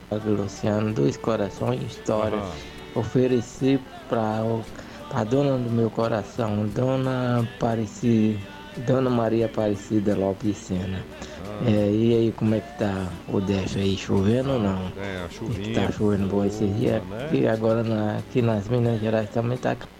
Luciano, dois corações, história. Aham. Ofereci pra dona do meu coração, Dona Maria Aparecida Lopes Sena. Ah, E aí, como é que tá o Décio aí? Chovendo ou não? a Diz que chuvinha tá chovendo bom esses dias. boa, né? E agora aqui nas Minas Gerais também tá